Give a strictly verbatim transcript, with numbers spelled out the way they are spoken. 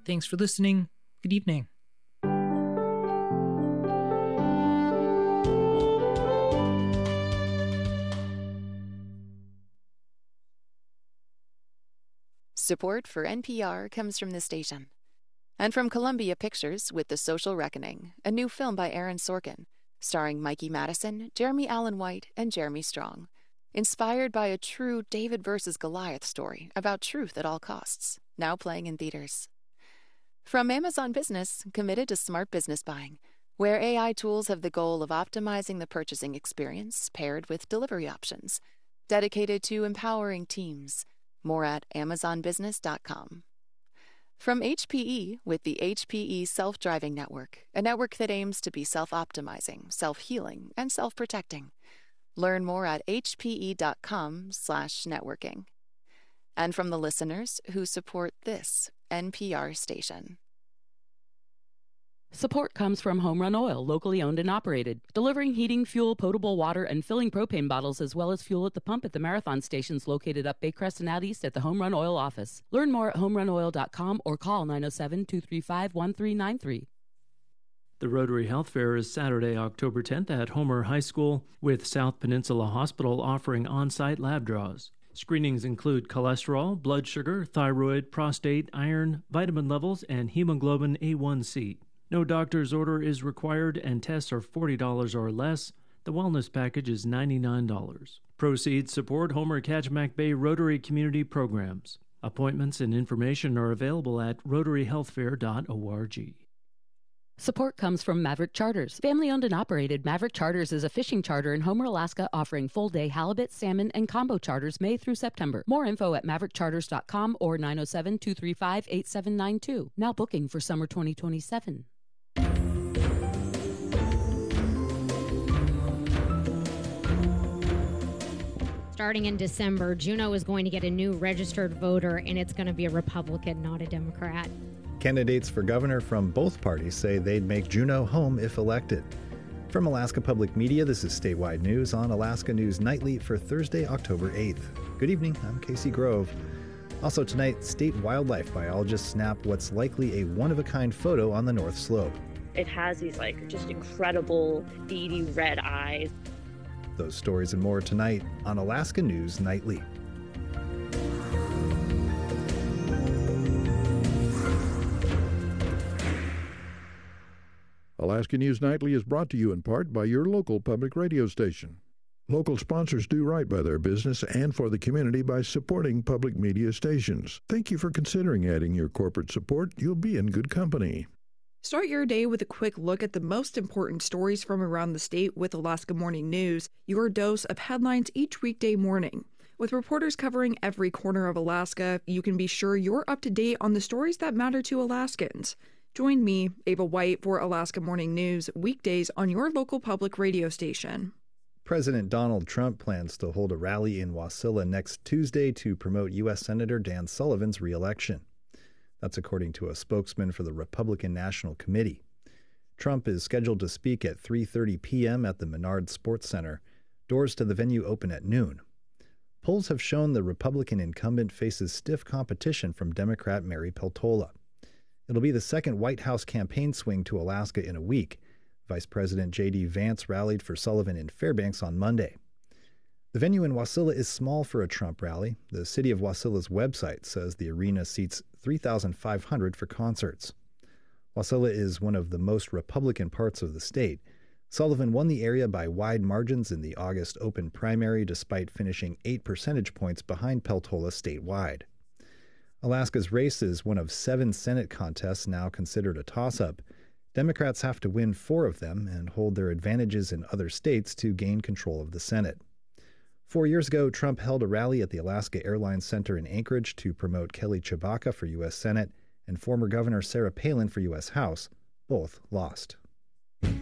Thanks for listening. Good evening. Support for N P R comes from this station. And from Columbia Pictures with The Social Reckoning, a new film by Aaron Sorkin, starring Mikey Madison, Jeremy Allen White, and Jeremy Strong. Inspired by a true David versus Goliath story about truth at all costs, now playing in theaters. From Amazon Business, committed to smart business buying, where A I tools have the goal of optimizing the purchasing experience paired with delivery options. Dedicated to empowering teams. More at amazon business dot com. From H P E with the H P E Self-Driving Network, a network that aims to be self-optimizing, self-healing, and self-protecting. Learn more at h p e dot com slash networking. And from the listeners who support this N P R station. Support comes from Home Run Oil, locally owned and operated, delivering heating, fuel, potable water, and filling propane bottles as well as fuel at the pump at the Marathon stations located up Baycrest and out east at the Home Run Oil office. Learn more at home run oil dot com or call nine oh seven, two three five, one three nine three. The Rotary Health Fair is Saturday, October tenth at Homer High School, with South Peninsula Hospital offering on-site lab draws. Screenings include cholesterol, blood sugar, thyroid, prostate, iron, vitamin levels, and hemoglobin A one C. No doctor's order is required and tests are forty dollars or less. The wellness package is ninety-nine dollars. Proceeds support Homer Kachemak Bay Rotary Community Programs. Appointments and information are available at rotary health fair dot org. Support comes from Maverick Charters. Family-owned and operated, Maverick Charters is a fishing charter in Homer, Alaska, offering full-day halibut, salmon, and combo charters May through September. More info at maverick charters dot com or nine oh seven, two three five, eight seven nine two. Now booking for summer twenty twenty-seven. Starting in December, Juneau is going to get a new registered voter, and it's going to be a Republican, not a Democrat. Candidates for governor from both parties say they'd make Juneau home if elected. From Alaska Public Media, this is statewide news on Alaska News Nightly for Thursday, October eighth. Good evening, I'm Casey Grove. Also tonight, state wildlife biologists snap what's likely a one-of-a-kind photo on the North Slope. It has these, like, just incredible, beady red eyes. Those stories and more tonight on Alaska News Nightly. Alaska News Nightly is brought to you in part by your local public radio station. Local sponsors do right by their business and for the community by supporting public media stations. Thank you for considering adding your corporate support. You'll be in good company. Start your day with a quick look at the most important stories from around the state with Alaska Morning News, your dose of headlines each weekday morning. With reporters covering every corner of Alaska, you can be sure you're up to date on the stories that matter to Alaskans. Join me, Ava White, for Alaska Morning News, weekdays on your local public radio station. President Donald Trump plans to hold a rally in Wasilla next Tuesday to promote U S Senator Dan Sullivan's re-election. That's according to a spokesman for the Republican National Committee. Trump is scheduled to speak at three thirty p.m. at the Menard Sports Center. Doors to the venue open at noon. Polls have shown the Republican incumbent faces stiff competition from Democrat Mary Peltola. It'll be the second White House campaign swing to Alaska in a week. Vice President J D. Vance rallied for Sullivan in Fairbanks on Monday. The venue in Wasilla is small for a Trump rally. The city of Wasilla's website says the arena seats three thousand five hundred for concerts. Wasilla is one of the most Republican parts of the state. Sullivan won the area by wide margins in the August open primary despite finishing eight percentage points behind Peltola statewide. Alaska's race is one of seven Senate contests now considered a toss-up. Democrats have to win four of them and hold their advantages in other states to gain control of the Senate. Four years ago, Trump held a rally at the Alaska Airlines Center in Anchorage to promote Kelly Tshibaka for U S Senate and former Governor Sarah Palin for U S House. Both lost.